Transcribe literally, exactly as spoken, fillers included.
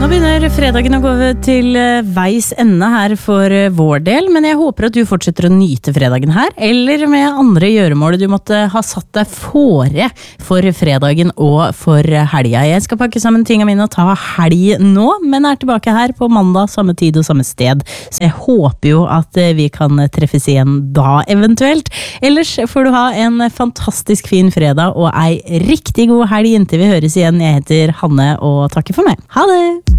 Nå begynner fredagen å gå til veis ende her for vår del, men jeg håper at du fortsetter å nyte fredagen her, eller med andre gjøremål du måtte ha satt deg fore for fredagen og for helga. Jeg skal pakke sammen tingene mine og ta helg nå, men er tilbake her på mandag, samme tid og samme sted. Så jeg håper jo at vi kan treffes igjen da eventuelt. Ellers får du ha en fantastisk fin fredag og ei riktig god helg inntil vi høres igjen. Jeg heter Hanne og takker for meg. Ha det!